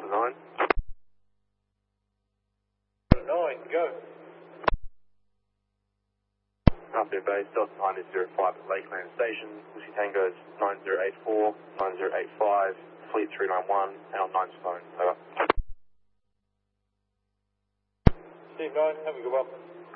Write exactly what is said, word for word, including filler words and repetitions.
Delta nine. nine, go. After base, Delta nine is zero five at Lakeland Station. Whiskey Tango is nine zero eight four, nine zero eight five, Fleet three nine one, and on nine's phone. Over. Steve nine, have a good one.